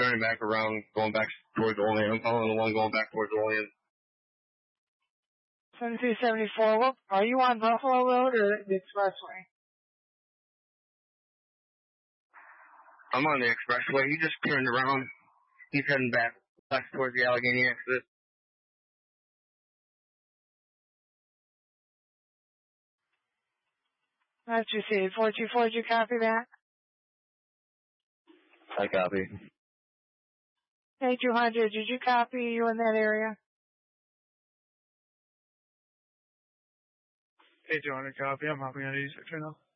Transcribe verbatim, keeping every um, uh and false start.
turning back around, going back towards Olean. I'm following the one going back towards Olean. seventy-two seventy-four, well, are you on Buffalo Road or the expressway? I'm on the expressway. He just turned around. He's heading back west towards the Allegheny exit. That's you see. four two four, did you copy that? I copy. Hey, two hundred, did you copy you in that area? Hey, two hundred, copy. I'm hopping on eighty-six right now.